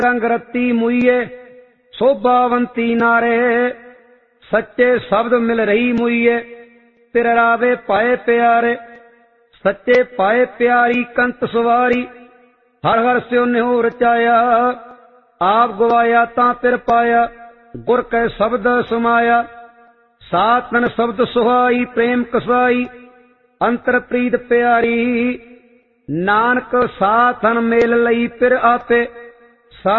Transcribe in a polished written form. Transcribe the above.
रंग रत्ती मुइये शोभावंती नारे, सच्चे शब्द मिल रही मुइये तिर रावे पाए प्यारे। सच्चे पाए प्यारी कंत सवारी, हर हर स्यो निहो रचाया। आप गवाया तां पिर पाया, गुर कै शब्द समाया। सातन शब्द सुहाई प्रेम कसाई, अंतर प्रीत प्यारी। नानक साथन मेल लई पिर आपे,